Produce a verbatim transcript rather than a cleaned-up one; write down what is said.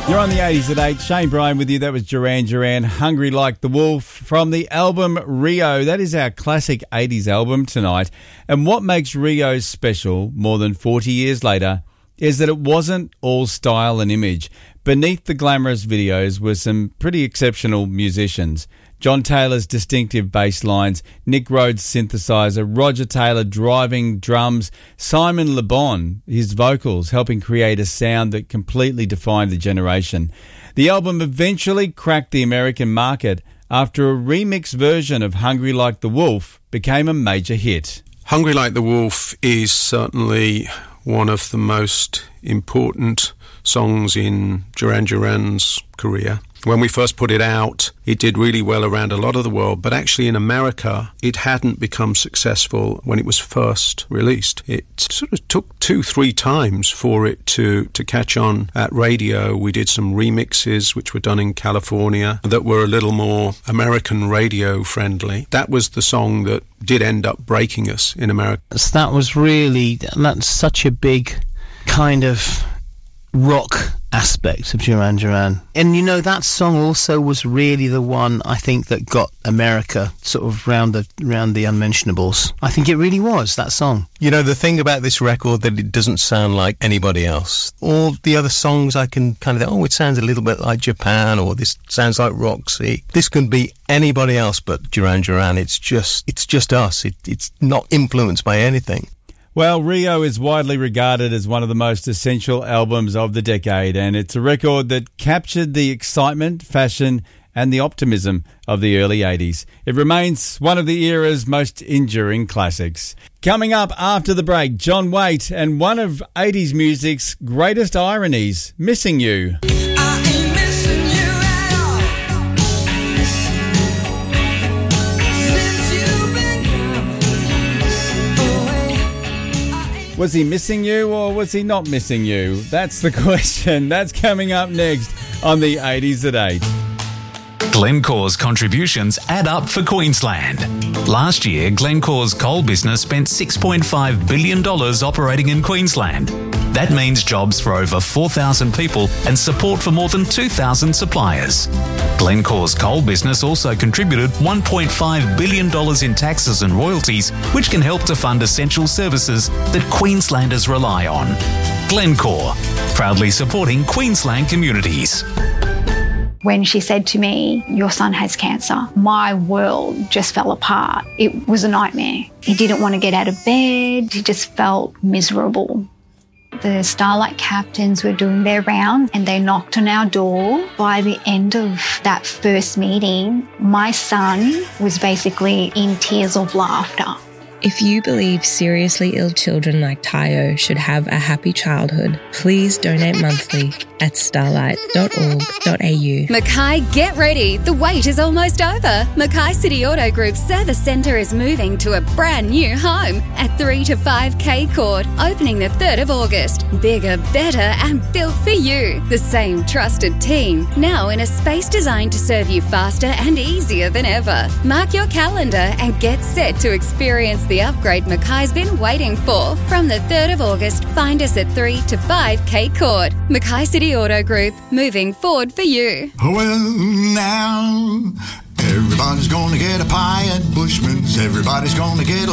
You're on the eighties at eight. Shane Bryan with you. That was Duran Duran, Hungry Like the Wolf, from the album Rio. That is our classic eighties album tonight. And what makes Rio special more than forty years later is that it wasn't all style and image. Beneath the glamorous videos were some pretty exceptional musicians. John Taylor's distinctive bass lines, Nick Rhodes' synthesizer, Roger Taylor driving drums, Simon Le Bon, his vocals, helping create a sound that completely defined the generation. The album eventually cracked the American market after a remix version of Hungry Like the Wolf became a major hit. Hungry Like the Wolf is certainly one of the most important songs in Duran Duran's career. When we first put it out, it did really well around a lot of the world, but actually in America, it hadn't become successful when it was first released. It sort of took two, three times for it to, to catch on at radio. We did some remixes, which were done in California, that were a little more American radio friendly. That was the song that did end up breaking us in America. That was really, that's such a big kind of rock aspect of Duran Duran. And you know, that song also was really the one, I think, that got America sort of round the round the unmentionables. I think it really was, that song. You know, the thing about this record, that it doesn't sound like anybody else. All the other songs I can kind of think, oh, it sounds a little bit like Japan, or this sounds like Roxy. This can be anybody else but Duran Duran. It's just it's just us. It, it's not influenced by anything. Well, Rio is widely regarded as one of the most essential albums of the decade, and it's a record that captured the excitement, fashion, and the optimism of the early eighties. It remains one of the era's most enduring classics. Coming up after the break, John Waite and one of eighties music's greatest ironies, Missing You. Was he missing you or was he not missing you? That's the question. That's coming up next on the eighties at eight. Glencore's contributions add up for Queensland. Last year, Glencore's coal business spent six point five billion dollars operating in Queensland. That means jobs for over four thousand people and support for more than two thousand suppliers. Glencore's coal business also contributed one point five billion dollars in taxes and royalties, which can help to fund essential services that Queenslanders rely on. Glencore, proudly supporting Queensland communities. When she said to me, "Your son has cancer," my world just fell apart. It was a nightmare. He didn't want to get out of bed. He just felt miserable. The Starlight captains were doing their rounds and they knocked on our door. By the end of that first meeting, my son was basically in tears of laughter. If you believe seriously ill children like Tayo should have a happy childhood, please donate monthly at starlight dot org dot a u. Mackay, get ready. The wait is almost over. Mackay City Auto Group's service centre is moving to a brand new home at three to five K Court, opening the third of August. Bigger, better and built for you. The same trusted team, now in a space designed to serve you faster and easier than ever. Mark your calendar and get set to experience the upgrade Mackay's been waiting for. From the third of August, find us at three to five K Court. Mackay City Auto Group, moving forward for you. Well, now, everybody's gonna get a pie at Bushman's. Everybody's gonna get a